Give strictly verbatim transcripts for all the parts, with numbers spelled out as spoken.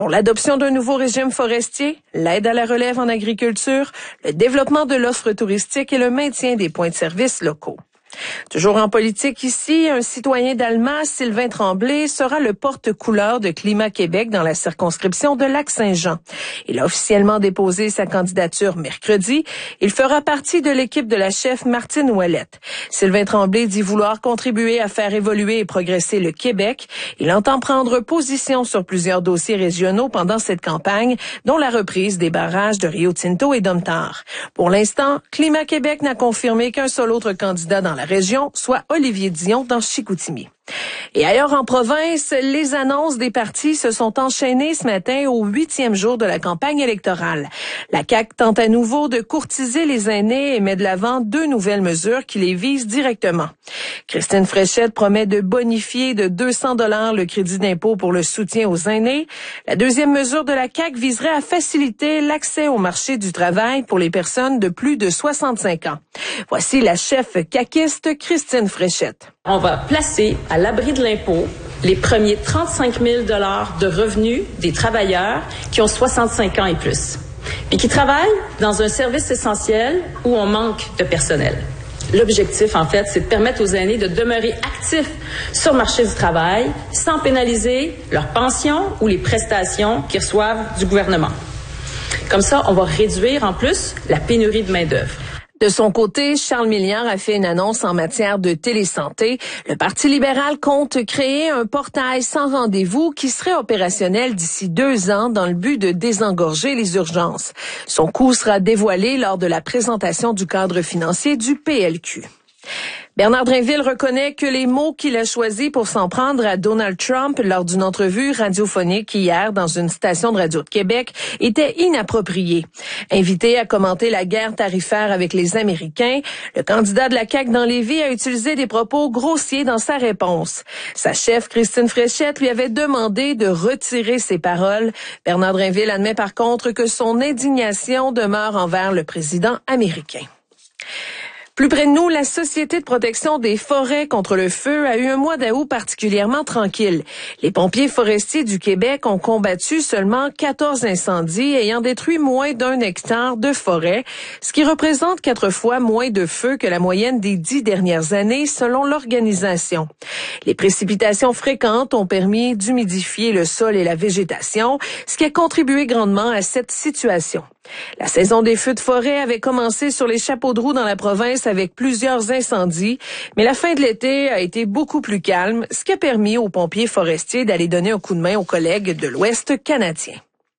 Pour l'adoption d'un nouveau régime forestier, l'aide à la relève en agriculture, le développement de l'offre touristique et le maintien des points de service locaux. Toujours en politique ici, un citoyen d'Alma, Sylvain Tremblay, sera le porte-couleur de Climat Québec dans la circonscription de Lac-Saint-Jean. Il a officiellement déposé sa candidature mercredi. Il fera partie de l'équipe de la chef Martine Ouellette. Sylvain Tremblay dit vouloir contribuer à faire évoluer et progresser le Québec. Il entend prendre position sur plusieurs dossiers régionaux pendant cette campagne, dont la reprise des barrages de Rio Tinto et Domtar. Pour l'instant, Climat Québec n'a confirmé qu'un seul autre candidat dans la région, soit Olivier Dion dans Chicoutimi. Et ailleurs en province, les annonces des partis se sont enchaînées ce matin au huitième jour de la campagne électorale. La C A Q tente à nouveau de courtiser les aînés et met de l'avant deux nouvelles mesures qui les visent directement. Christine Fréchette promet de bonifier de deux cents dollars le crédit d'impôt pour le soutien aux aînés. La deuxième mesure de la C A Q viserait à faciliter l'accès au marché du travail pour les personnes de plus de soixante-cinq ans. Voici la chef caquiste Christine Fréchette. On va placer à l'abri de l'impôt les premiers trente-cinq mille dollars de revenus des travailleurs qui ont soixante-cinq ans et plus, puis qui travaillent dans un service essentiel où on manque de personnel. L'objectif, en fait, c'est de permettre aux aînés de demeurer actifs sur le marché du travail sans pénaliser leur pension ou les prestations qu'ils reçoivent du gouvernement. Comme ça, on va réduire en plus la pénurie de main-d'œuvre. De son côté, Charles Milliard a fait une annonce en matière de télésanté. Le Parti libéral compte créer un portail sans rendez-vous qui serait opérationnel d'ici deux ans dans le but de désengorger les urgences. Son coût sera dévoilé lors de la présentation du cadre financier du P L Q. Bernard Drinville reconnaît que les mots qu'il a choisis pour s'en prendre à Donald Trump lors d'une entrevue radiophonique hier dans une station de radio de Québec étaient inappropriés. Invité à commenter la guerre tarifaire avec les Américains, le candidat de la C A Q dans Lévis a utilisé des propos grossiers dans sa réponse. Sa chef, Christine Fréchette, lui avait demandé de retirer ses paroles. Bernard Drinville admet par contre que son indignation demeure envers le président américain. Plus près de nous, la Société de protection des forêts contre le feu a eu un mois d'août particulièrement tranquille. Les pompiers forestiers du Québec ont combattu seulement quatorze incendies ayant détruit moins d'un hectare de forêt, ce qui représente quatre fois moins de feux que la moyenne des dix dernières années selon l'organisation. Les précipitations fréquentes ont permis d'humidifier le sol et la végétation, ce qui a contribué grandement à cette situation. La saison des feux de forêt avait commencé sur les chapeaux de roue dans la province avec plusieurs incendies, mais la fin de l'été a été beaucoup plus calme, ce qui a permis aux pompiers forestiers d'aller donner un coup de main aux collègues de l'Ouest canadien.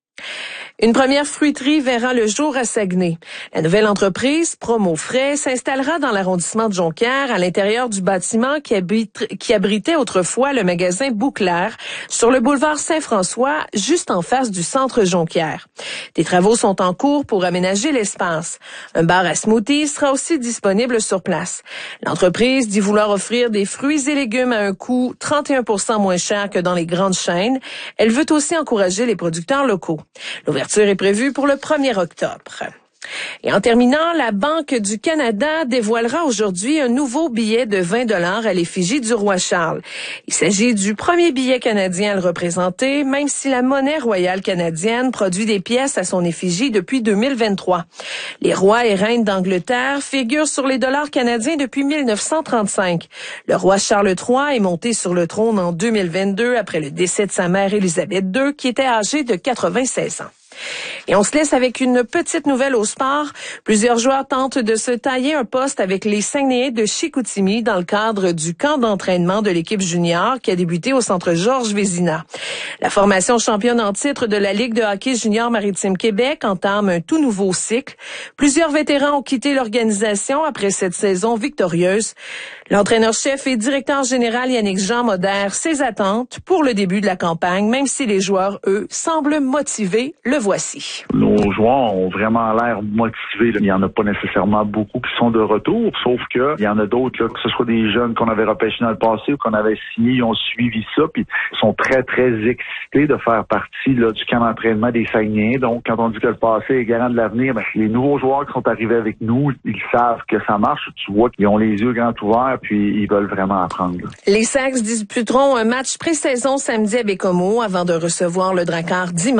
Une première fruiterie verra le jour à Saguenay. La nouvelle entreprise, Promo Frais, s'installera dans l'arrondissement de Jonquière, à l'intérieur du bâtiment qui, habite, qui abritait autrefois le magasin Bouclair, sur le boulevard Saint-François, juste en face du centre Jonquière. Des travaux sont en cours pour aménager l'espace. Un bar à smoothies sera aussi disponible sur place. L'entreprise dit vouloir offrir des fruits et légumes à un coût trente et un pour cent moins cher que dans les grandes chaînes. Elle veut aussi encourager les producteurs locaux. L'ouverture est prévue pour le premier octobre. Et en terminant, la Banque du Canada dévoilera aujourd'hui un nouveau billet de vingt dollars à l'effigie du roi Charles. Il s'agit du premier billet canadien à le représenter, même si la monnaie royale canadienne produit des pièces à son effigie depuis deux mille vingt-trois. Les rois et reines d'Angleterre figurent sur les dollars canadiens depuis mille neuf cent trente-cinq. Le roi Charles trois est monté sur le trône en deux mille vingt-deux après le décès de sa mère Élisabeth deux, qui était âgée de quatre-vingt-seize ans. Et on se laisse avec une petite nouvelle au sport. Plusieurs joueurs tentent de se tailler un poste avec les Saguenayens de Chicoutimi dans le cadre du camp d'entraînement de l'équipe junior qui a débuté au centre Georges Vézina. La formation championne en titre de la Ligue de hockey junior Maritime Québec entame un tout nouveau cycle. Plusieurs vétérans ont quitté l'organisation après cette saison victorieuse. L'entraîneur-chef et directeur général Yannick Jean modère ses attentes pour le début de la campagne, même si les joueurs, eux, semblent motivés. Le voici. Nos joueurs ont vraiment l'air motivés. Il n'y en a pas nécessairement beaucoup qui sont de retour, sauf que il y en a d'autres, là, que ce soit des jeunes qu'on avait repêchés dans le passé ou qu'on avait signés, ils ont suivi ça, puis ils sont très, très excités de faire partie là, du camp d'entraînement des Saguenayens. Donc, quand on dit que le passé est garant de l'avenir, ben, les nouveaux joueurs qui sont arrivés avec nous, ils savent que ça marche. Tu vois qu'ils ont les yeux grands ouverts, puis ils veulent vraiment apprendre. Là. Les Sags disputeront un match pré-saison samedi à Bécomo avant de recevoir le Drakkar dimanche.